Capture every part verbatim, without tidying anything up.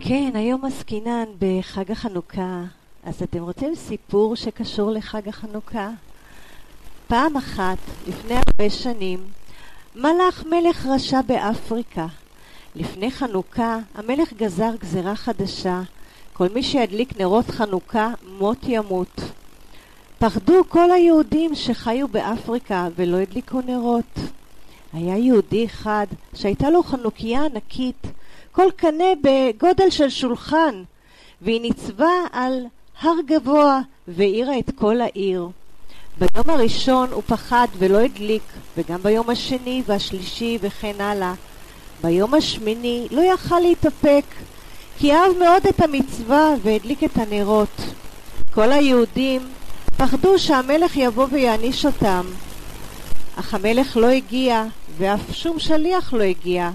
כן, היום עסקינן בחג החנוכה. אז אתם רוצים סיפור שקשור לחג החנוכה? פעם אחת, לפני הרבה שנים, מלך מלך רשע באפריקה. לפני חנוכה, המלך גזר גזרה חדשה. כל מי שידליק נרות חנוכה, מות ימות. פחדו כל היהודים שחיו באפריקה ולא הדליקו נרות. היה יהודי אחד שהייתה לו חנוכיה ענקית, כל קנה בגודל של שולחן, והיא ניצבה על הר גבוה והאירה את כל העיר. ביום הראשון הוא פחד ולא הדליק, וגם ביום השני והשלישי וכן הלאה. ביום השמיני לא יכל להתאפק, כי אהב מאוד את המצווה והדליק את הנרות. כל היהודים פחדו שהמלך יבוא ויעניש אותם. אך המלך לא הגיע, ואף שום שליח לא הגיע.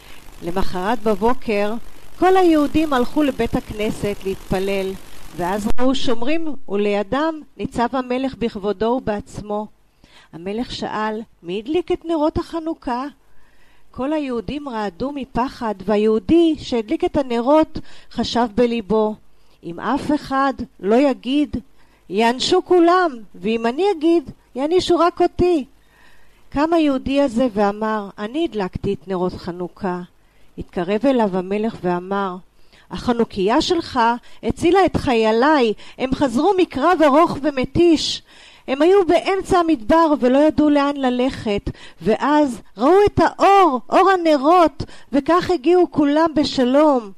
למחרת בבוקר, כל היהודים הלכו לבית הכנסת להתפלל, ואז ראו שומרים, ולידם ניצב המלך בכבודו ובעצמו. המלך שאל, מי הדליק את נרות החנוכה? כל היהודים רעדו מפחד, והיהודי שהדליק את הנרות חשב בליבו, אם אף אחד לא יגיד, יענשו כולם, ואם אני אגיד, יענישו רק אותי. קם היהודי הזה ואמר, אני הדלקתי את נרות חנוכה. התקרב אליו המלך ואמר, החנוכיה שלך הצילה את חייליי, הם חזרו מקרב ארוך ומתיש. הם היו באמצע המדבר ולא ידעו לאן ללכת, ואז ראו את האור, אור הנרות, וכך הגיעו כולם בשלום.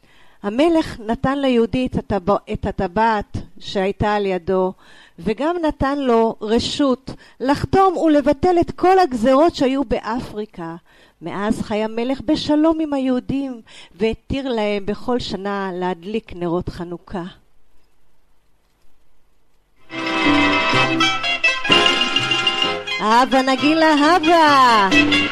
המלך נתן ליהודי את, הטבע, את הטבעת שהייתה על ידו, וגם נתן לו רשות לחתום ולבטל את כל הגזרות שהיו באפריקה. מאז חי המלך בשלום עם היהודים, והתיר להם בכל שנה להדליק נרות חנוכה. הבה נגילה הבה!